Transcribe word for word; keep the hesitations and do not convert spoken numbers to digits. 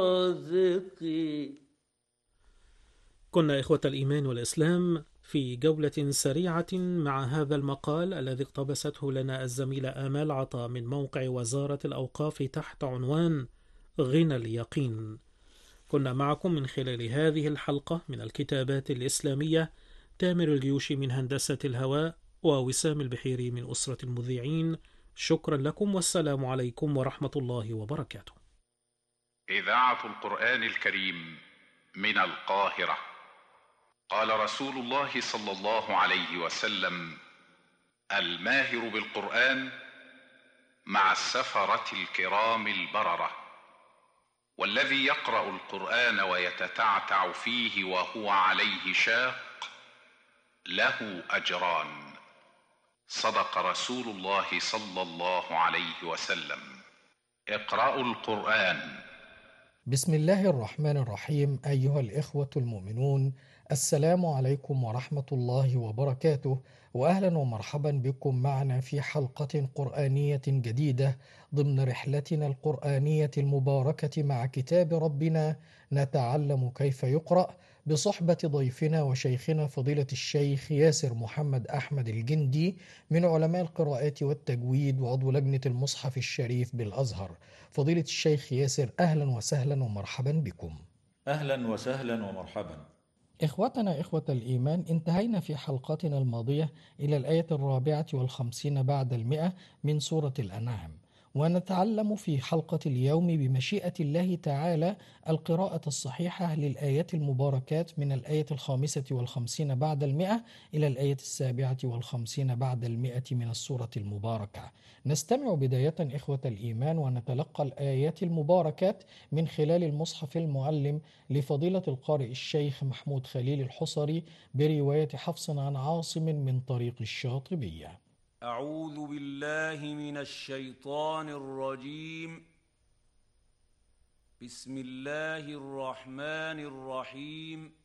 رازقي. كنا إخوة الإيمان والإسلام في جولة سريعة مع هذا المقال الذي اقتبسته لنا الزميلة آمال عطا من موقع وزارة الأوقاف تحت عنوان غنى اليقين. كنا معكم من خلال هذه الحلقة من الكتابات الإسلامية تامر الجيوشي من هندسة الهواء ووسام البحيري من أسرة المذيعين. شكرا لكم والسلام عليكم ورحمة الله وبركاته. إذاعة القرآن الكريم من القاهرة. قال رسول الله صلى الله عليه وسلم: الماهر بالقرآن مع السفرة الكرام البررة، والذي يقرأ القرآن ويتتعتع فيه وهو عليه شاق له أجران. صدق رسول الله صلى الله عليه وسلم. اقرأوا القرآن. بسم الله الرحمن الرحيم. أيها الإخوة المؤمنون، السلام عليكم ورحمة الله وبركاته، وأهلا ومرحبا بكم معنا في حلقة قرآنية جديدة ضمن رحلتنا القرآنية المباركة مع كتاب ربنا نتعلم كيف يقرأ، بصحبة ضيفنا وشيخنا فضيلة الشيخ ياسر محمد أحمد الجندي من علماء القراءات والتجويد وعضو لجنة المصحف الشريف بالأزهر. فضيلة الشيخ ياسر، أهلا وسهلا ومرحبا بكم. أهلا وسهلا ومرحبا. إخوتنا إخوة الإيمان، انتهينا في حلقتنا الماضية إلى الآية الرابعة والخمسين بعد المئة من سورة الأنعام، ونتعلم في حلقة اليوم بمشيئة الله تعالى القراءة الصحيحة للآيات المباركات من الآية الخامسة والخمسين بعد المئة إلى الآية السابعة والخمسين بعد المئة من السورة المباركة. نستمع بداية إخوة الإيمان ونتلقى الآيات المباركات من خلال المصحف المعلم لفضيلة القارئ الشيخ محمود خليل الحصري برواية حفص عن عاصم من طريق الشاطبية. أعوذ بالله من الشيطان الرجيم. بسم الله الرحمن الرحيم.